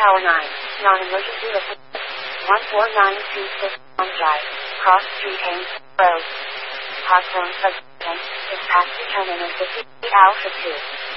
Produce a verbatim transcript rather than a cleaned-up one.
Tower nine. Non-emergency listen. one four nine two six one Drive. Cross Street Haynes Road. Hot zone substation is past the terminus of the Alpha two.